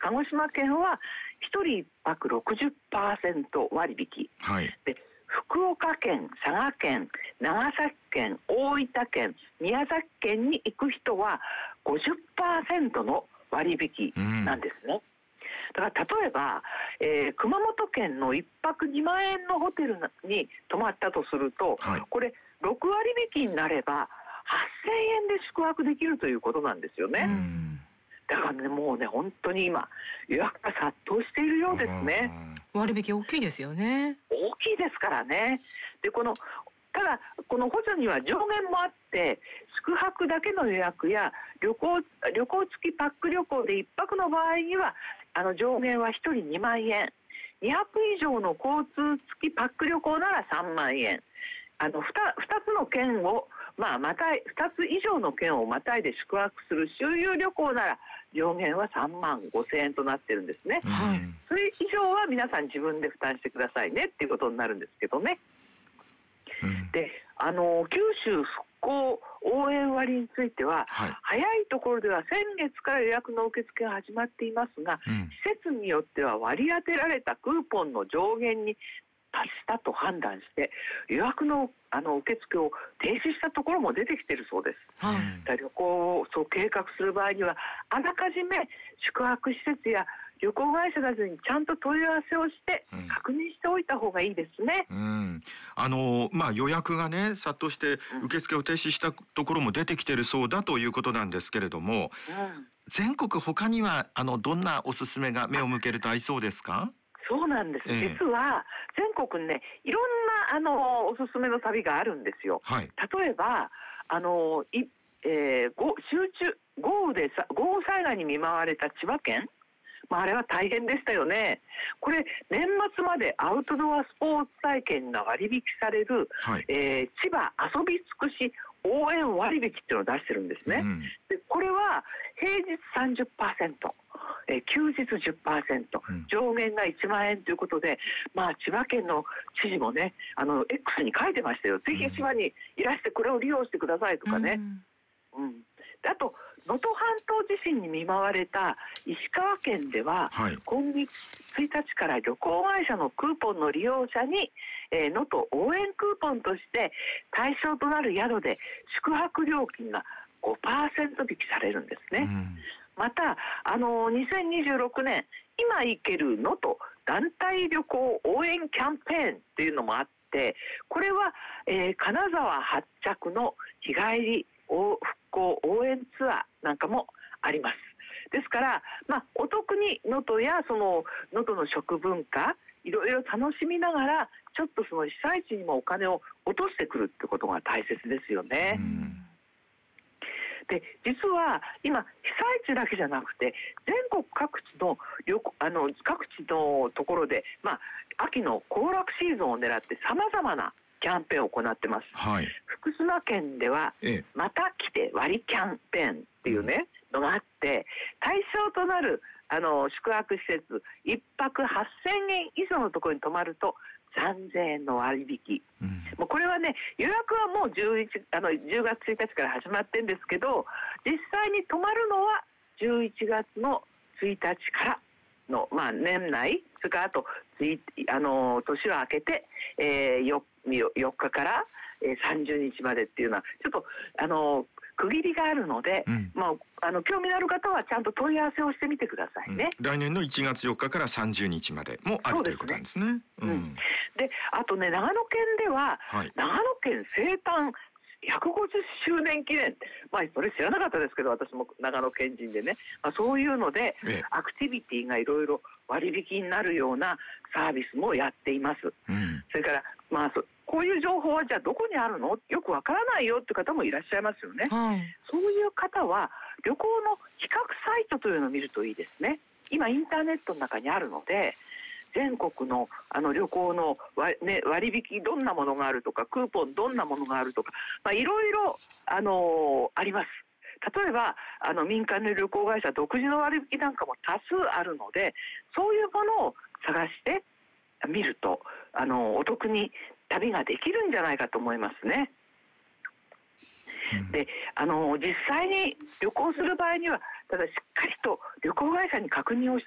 鹿児島県は1人1泊 60% 割引、 はい、 で福岡県、佐賀県、長崎県、大分県、宮崎県に行く人は 50% の割引なんですね。だから例えば、熊本県の1泊2万円のホテルに泊まったとすると、 はい、 これ6割引になれば8000円で宿泊できるということなんですよね。だからね、もうね、本当に今予約が殺到しているようですね。 割引大きいですよね。 大きいですからね。でただこの補助には上限もあって、宿泊だけの予約や旅行付きパック旅行で1泊の場合には上限は1人2万円、2泊以上の交通付きパック旅行なら3万円、2つの県を2つ以上の県をまたいで宿泊する周遊旅行なら上限は3万5千円となってるんですね。それ以上は皆さん自分で負担してくださいねっていうことになるんですけどね。で九州復興応援割については、早いところでは先月から予約の受付が始まっていますが、施設によっては割り当てられたクーポンの上限に達したと判断して予約の受付を停止したところも出てきているそうです。旅行を計画する場合にはあらかじめ宿泊施設や旅行会社などにちゃんと問い合わせをして確認しておいた方がいいですね。 予約がね殺到して受付を停止したところも出てきているそうだということなんですけれども、全国他にはどんなおすすめが目を向けると合いそうですか？ そうなんです、実は全国にねいろんなおすすめの旅があるんですよ。例えば豪雨災害に見舞われた千葉県、あれは大変でしたよね。これ年末までアウトドアスポーツ体験が割引される、千葉遊び尽くし応援割引っていうのを出してるんですね。でこれは平日 30%、休日 10%、上限が1万円ということで、千葉県の知事もねX に書いてましたよ。ぜひ千葉にいらしてこれを利用してくださいとかね。あと能登半島地震に見舞われた石川県では、今月1日から旅行会社のクーポンの利用者に能登応援クーポンとして対象となる宿で宿泊料金が 5% 引きされるんですね。また2026年今行ける能登団体旅行応援キャンペーンっていうのもあって、これは、金沢発着の日帰り復興応援ツアーなんかもあります。ですから、お得に能登や能登の食文化いろいろ楽しみながらちょっとその被災地にもお金を落としてくるってことが大切ですよね。で実は今被災地だけじゃなくて全国各地のところで、秋の行楽シーズンを狙ってさまざまなキャンペーンを行ってます。福島県では、また来て割キャンペーンっていうね、のがあって、対象となる宿泊施設1泊8000円以上のところに泊まると3000円の割引、もうこれはね予約はもう10月1日から始まってるんですけど、実際に泊まるのは11月の1日からの、年内、それからあと年を明けて、4日から30日までっていうのはちょっと区切りがあるので、興味のある方はちゃんと問い合わせをしてみてくださいね。 来年の1月4日から30日までもあるということなんですね。 であとね長野県では、長野県生誕150周年記念、それ知らなかったですけど、私も長野県人でね、そういうので、アクティビティがいろいろ割引になるようなサービスもやっています。それからこういう情報はじゃあどこにあるの？よくわからないよって方もいらっしゃいますよね。そういう方は旅行の比較サイトというのを見るといいですね。今インターネットの中にあるので、全国の旅行の割引どんなものがあるとか、クーポンどんなものがあるとか、いろいろあります。例えば民間の旅行会社独自の割引なんかも多数あるので、そういうものを探してみるとお得に旅ができるんじゃないかと思いますね。で実際に旅行する場合にはただしっかりと旅行会社に確認をして